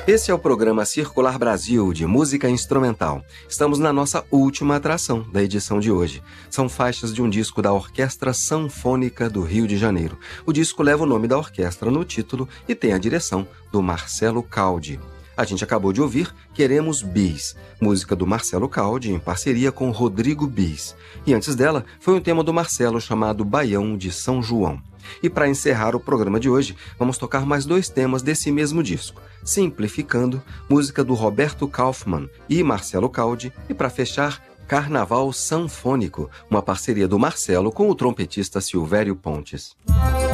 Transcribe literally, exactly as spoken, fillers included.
Esse é o programa Circular Brasil, de música instrumental. Estamos na nossa última atração da edição de hoje. São faixas de um disco da Orquestra Sanfônica do Rio de Janeiro. O disco leva o nome da orquestra no título e tem a direção do Marcelo Caldi. A gente acabou de ouvir Queremos Bis, música do Marcelo Caldi em parceria com Rodrigo Bis. E antes dela foi um tema do Marcelo chamado Baião de São João. E para encerrar o programa de hoje, vamos tocar mais dois temas desse mesmo disco. Simplificando, música do Roberto Kaufmann e Marcelo Caldi. E para fechar, Carnaval Sanfônico, uma parceria do Marcelo com o trompetista Silvério Pontes.